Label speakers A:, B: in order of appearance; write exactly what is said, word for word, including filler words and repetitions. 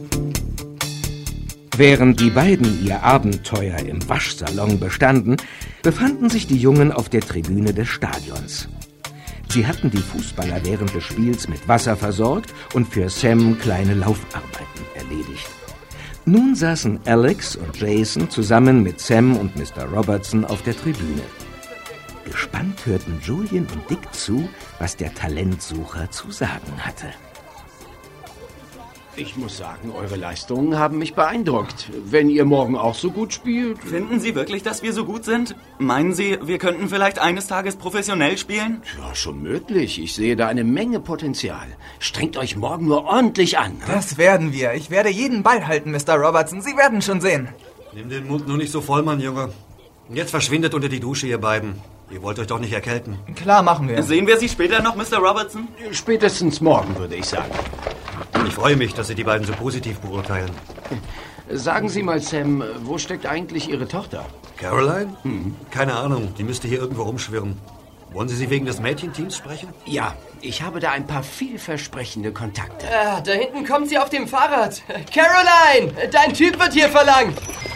A: Während die beiden ihr Abenteuer im Waschsalon bestanden, befanden sich die Jungen auf der Tribüne des Stadions. Sie hatten die Fußballer während des Spiels mit Wasser versorgt und für Sam kleine Laufarbeiten erledigt. Nun saßen Alex und Jason zusammen mit Sam und Mister Robertson auf der Tribüne. Gespannt hörten Julian und Dick zu, was der Talentsucher zu sagen hatte.
B: Ich muss sagen, eure Leistungen haben mich beeindruckt. Wenn ihr morgen auch so gut spielt...
C: Finden Sie wirklich, dass wir so gut sind? Meinen Sie, wir könnten vielleicht eines Tages professionell spielen?
B: Ja, schon möglich. Ich sehe da eine Menge Potenzial. Strengt euch morgen nur ordentlich an. Ne?
D: Das werden wir. Ich werde jeden Ball halten, Mister Robertson. Sie werden schon sehen.
E: Nimm den Mund nur nicht so voll, Mann, Junge. Und jetzt verschwindet unter die Dusche, ihr beiden. Ihr wollt euch doch nicht erkälten.
D: Klar, machen wir.
C: Sehen wir Sie später noch, Mister Robertson?
B: Spätestens morgen, würde ich sagen.
E: Ich freue mich, dass Sie die beiden so positiv beurteilen.
B: Sagen Sie mal, Sam, wo steckt eigentlich Ihre Tochter?
E: Caroline? Hm. Keine Ahnung, die müsste hier irgendwo rumschwirren. Wollen Sie sie wegen des Mädchenteams sprechen?
B: Ja, ich habe da ein paar vielversprechende Kontakte.
F: Ah, da hinten kommt sie auf dem Fahrrad. Caroline, dein Typ wird hier verlangt.